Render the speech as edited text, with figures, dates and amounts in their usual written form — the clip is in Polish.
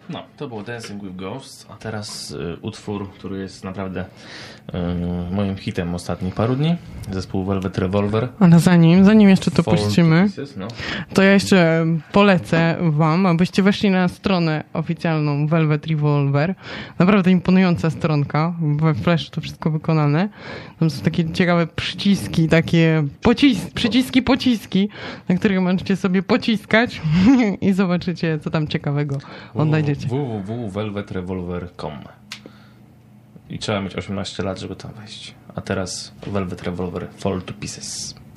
No, to było Dancing with Ghosts, a teraz utwór, który jest naprawdę moim hitem ostatnich paru dni. Zespół Velvet Revolver. Ale zanim jeszcze to puścimy, Pieces, no. to ja jeszcze polecę wam, abyście weszli na stronę oficjalną Velvet Revolver. Naprawdę imponująca stronka. We Flash to wszystko wykonane. Tam są takie ciekawe przyciski, takie pociski, na których możecie sobie pociskać i zobaczycie, co tam ciekawego odnajdziecie. www.velvetrevolver.com i trzeba mieć 18 lat, żeby tam wejść. A teraz Velvet Revolver Fall to Pieces.